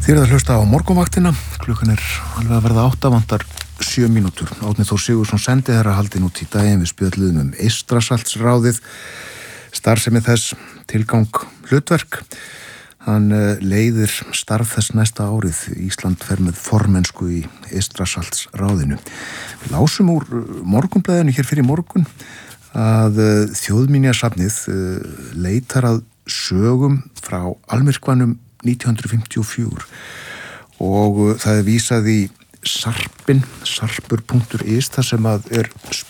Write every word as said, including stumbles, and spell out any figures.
Þið eruð að hlusta á morgunvaktina, klukkan er alveg að verða átta, vantar sjö mínútur. Árni Þór Sigurðsson sendiherra haldinn út í daginn við spjölluðum um Eystrasaltsráðið, starfsemi þess, tilgang, hlutverk. Hann leiðir starf þess næsta árið. Ísland fer með formennsku í Eystrasaltsráðinu. Við lásum úr morgunblaðinu hér fyrir morgun að Þjóðminjasafnið leitar að sögum frá almyrkvanum nítján hundruð fimmtíu og fjögur og það er vísað í sarpin, sarpur punktur is, þar sem að er